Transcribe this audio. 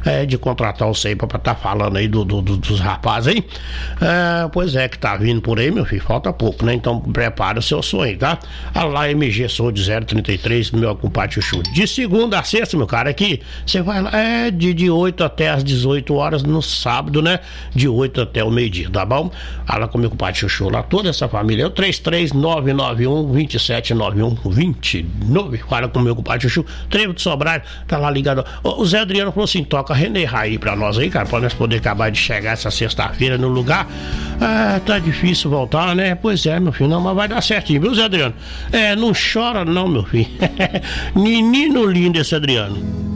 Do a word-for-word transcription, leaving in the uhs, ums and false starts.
é, de contratar você aí pra estar tá falando aí do, do, do, dos rapazes aí. É, pois é, que tá vindo por aí, meu filho, falta pouco, né? Então prepara o seu sonho, tá? A lá M G Sou de zero trinta e três, meu compadre Chuchu. De segunda a sexta, meu cara, aqui, você vai lá, é de, de oito até as dezoito horas no sábado, né? De oito até o meio-dia, tá bom? Fala com meu compadre Chuchu lá, toda essa família. É o três três nove nove um, dois sete nove um, dois nove. Fala com meu compadre Chuchu. Trevo de Sobrar, tá lá ligado. O Zé Adriano falou assim: toca René Raí pra nós aí, cara, pra nós poder acabar de chegar essa sexta-feira no lugar. Ah, tá difícil voltar, né? Pois é, meu filho, não, mas vai dar certinho, viu, Zé Adriano? É, não chora não, meu filho. Menino lindo esse Adriano.